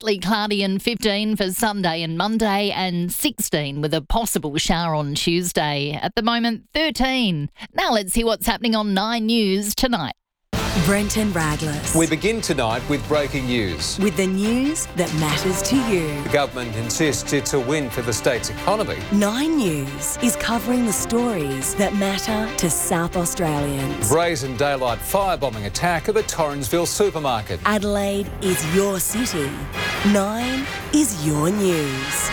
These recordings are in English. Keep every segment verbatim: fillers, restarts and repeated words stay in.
partly cloudy and fifteen for Sunday and Monday, and sixteen with a possible shower on Tuesday. At the moment, thirteen. Now let's see what's happening on Nine News tonight. Brenton Radless. We begin tonight with breaking news. With the news that matters to you. The government insists it's a win for the state's economy. Nine News is covering the stories that matter to South Australians. Brazen daylight firebombing attack at the Torrensville supermarket. Adelaide is your city. Nine is your news.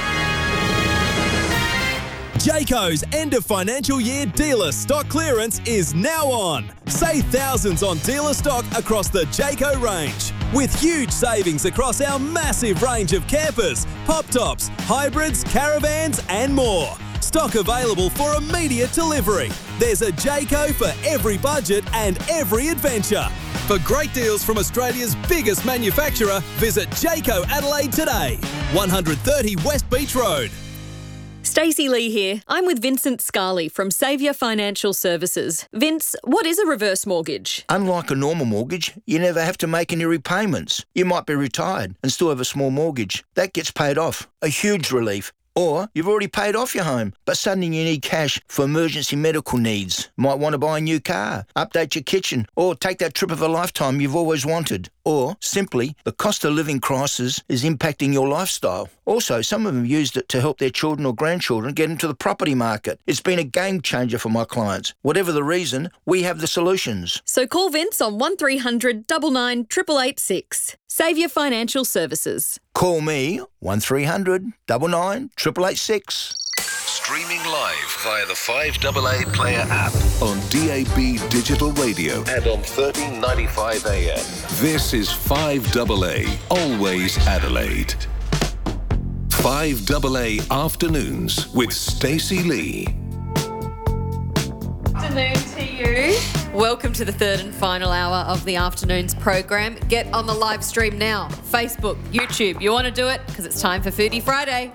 Jayco's end of financial year dealer stock clearance is now on. Save thousands on dealer stock across the Jayco range, with huge savings across our massive range of campers, pop tops, hybrids, caravans and more. Stock available for immediate delivery. There's a Jayco for every budget and every adventure. For great deals from Australia's biggest manufacturer, visit Jayco Adelaide today. one thirty West Beach Road. Stacey Lee here. I'm with Vincent Scarley from Saviour Financial Services. Vince, what is a reverse mortgage? Unlike a normal mortgage, you never have to make any repayments. You might be retired and still have a small mortgage. That gets paid off. A huge relief. Or you've already paid off your home, but suddenly you need cash for emergency medical needs. Might want to buy a new car, update your kitchen, or take that trip of a lifetime you've always wanted. Or, simply, the cost of living crisis is impacting your lifestyle. Also, some of them used it to help their children or grandchildren get into the property market. It's been a game changer for my clients. Whatever the reason, we have the solutions. So call Vince on one three hundred nine nine eight eight eight six. Saviour Financial Services. Call me, one three hundred nine nine eight eight eight six. Streaming live via the five A A Player app on D A B Digital Radio and on thirteen ninety-five A M. This is five A A, always Adelaide. five A A Afternoons with Stacey Lee. Afternoon to you. Welcome to the third and final hour of the afternoon's program. Get on the live stream now. Facebook, YouTube. You want to do it? Because it's time for Foodie Friday.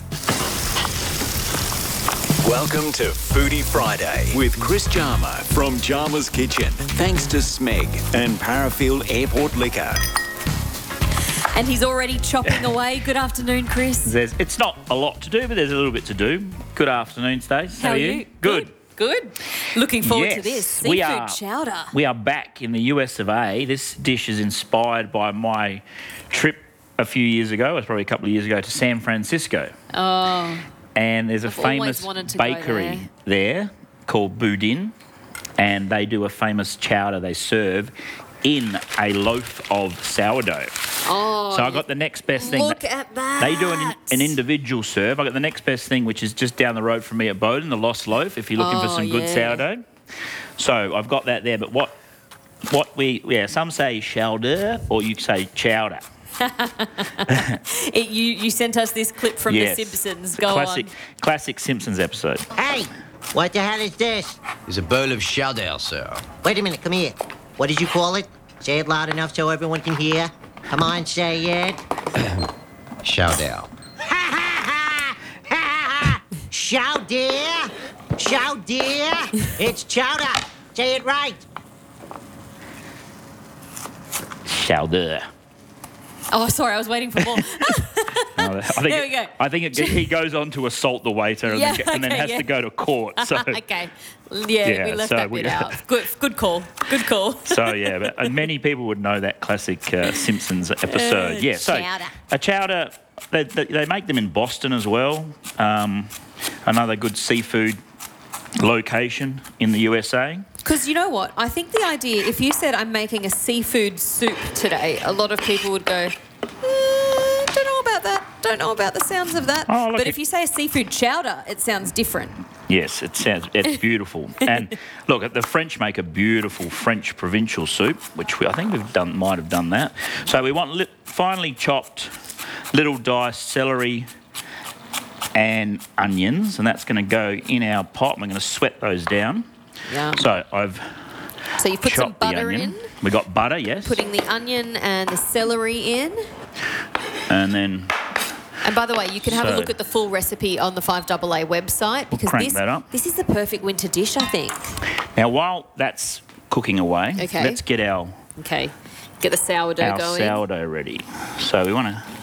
Welcome to Foodie Friday with Chris Jarma from Jarma's Kitchen. Thanks to Smeg and Parafield Airport Liquor. And he's already chopping away. Good afternoon, Chris. There's, it's not a lot to do, but there's a little bit to do. Good afternoon, Stace. How, How are you? you? Good. Good. Looking forward yes, to this. Seafood we are, chowder. We are back in the U S of A. This dish is inspired by my trip a few years ago, it was probably a couple of years ago, to San Francisco. Oh. And there's a I've famous bakery there. there called Boudin, and they do a famous chowder they serve in a loaf of sourdough. Oh, so I got the next best thing. Look at that. They do an, an individual serve. I got the next best thing, which is just down the road from me at Bowden, the Lost Loaf, if you're looking oh, for some yeah. good sourdough. So I've got that there. But what what we, yeah, some say chowder or you say chowder. it, you, you sent us this clip from yes. The Simpsons. Go classic, on. Classic Simpsons episode. Hey, what the hell is this? It's a bowl of chowder, sir. Wait a minute, come here. What did you call it? Say it loud enough so everyone can hear. Come on, say it. Chowder. Chowder. Chowder. It's chowder. Say it right. Chowder. Oh, sorry, I was waiting for more. no, I think there we go. I think it, he goes on to assault the waiter and, yeah, then, and then okay, has yeah. to go to court. So okay. Yeah, yeah, we left so that we, bit out. Good, good call. Good call. So, yeah, but and many people would know that classic uh, Simpsons episode. Uh, yeah, so chowder. a chowder, they, they, they make them in Boston as well. Um, another good seafood location in the U S A. Because you know what? I think the idea, if you said I'm making a seafood soup today, a lot of people would go, mm, don't know about that. Don't know about the sounds of that. Oh, look, but if you say a seafood chowder, it sounds different. Yes, it sounds, it's beautiful. And look, the French make a beautiful French provincial soup, which we, I think we've done, might have done that. So we want li- finely chopped, little diced celery and onions, and that's going to go in our pot. We're going to sweat those down. Yeah. So I've So you put some chopped the butter onion. in. We got butter, yes. Putting the onion and the celery in. And then... And by the way, you can have So- a look at the full recipe on the five A A website because crank this, that up. this is the perfect winter dish, I think. Now, while that's cooking away, Okay. let's get our, Okay. Get the sourdough our going. sourdough ready. So we want to